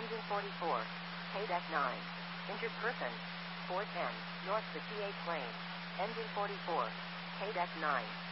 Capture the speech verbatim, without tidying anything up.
Engine forty-four. K deck nine. Injured person. four ten. North the T eight plane. Engine forty-four. K deck nine.